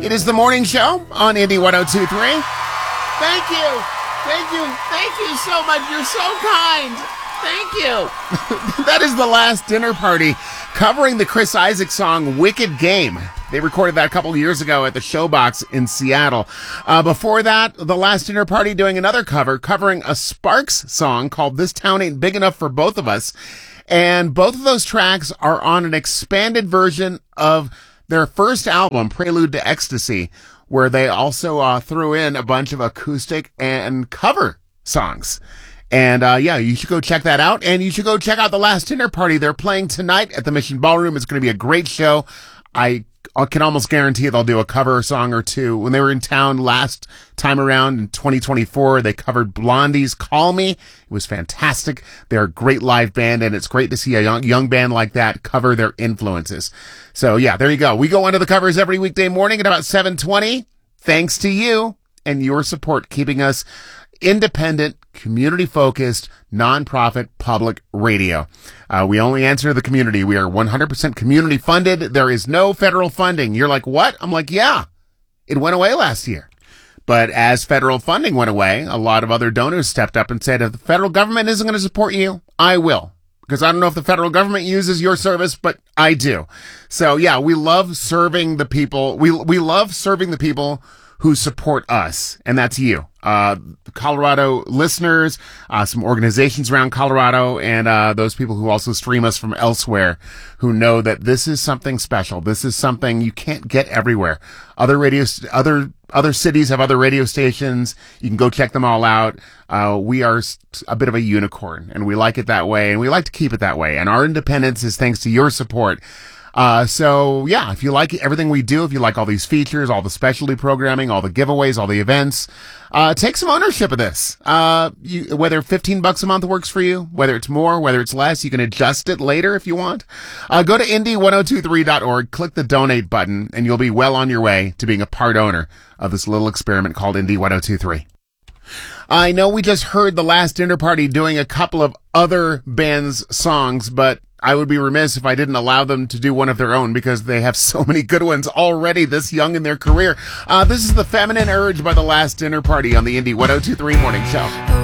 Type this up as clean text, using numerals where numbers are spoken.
It is the morning show on Indy 102.3. Thank you. Thank you. Thank you so much. You're so kind. Thank you. That is The Last Dinner Party covering the Chris Isaak song Wicked Game. They recorded that a couple of years ago at the Showbox in Seattle. Before that, The Last Dinner Party doing another cover, covering a Sparks song called This Town Ain't Big Enough for Both of Us. And both of those tracks are on an expanded version of their first album, Prelude to Ecstasy, where they also threw in a bunch of acoustic and cover songs. And you should go check that out. And you should go check out The Last Dinner Party. They're playing tonight at the Mission Ballroom. It's going to be a great show. I can almost guarantee they'll do a cover song or two. When they were in town last time around in 2024, they covered Blondie's Call Me. It was fantastic. They're a great live band, and it's great to see a young band like that cover their influences. So yeah, there you go. We go into the covers every weekday morning at about 7:20. Thanks to you and your support, keeping us independent, community-focused, nonprofit public radio. We only answer the community. We are 100% community-funded. There is no federal funding. You're like, what? I'm like, yeah, it went away last year. But as federal funding went away, a lot of other donors stepped up and said, if the federal government isn't going to support you, I will. Because I don't know if the federal government uses your service, but I do. So yeah, we love serving the people. We love serving the people who support us, and that's you. Colorado listeners, some organizations around Colorado, and those people who also stream us from elsewhere, who know that this is something special. This is something you can't get everywhere. Other cities have other radio stations. You can go check them all out. We are a bit of a unicorn, and we like it that way, and we like to keep it that way. And our independence is thanks to your support. So yeah, if you like everything we do, if you like all these features, all the specialty programming, all the giveaways, all the events, take some ownership of this. Whether $15 a month works for you, whether it's more, whether it's less, you can adjust it later if you want. Go to indy1023.org, click the donate button, and you'll be well on your way to being a part owner of this little experiment called Indy 1023. I know we just heard The Last Dinner Party doing a couple of other bands' songs, but I would be remiss if I didn't allow them to do one of their own because they have so many good ones already this young in their career. This is The Feminine Urge by The Last Dinner Party on the Indy 102.3 Morning Show.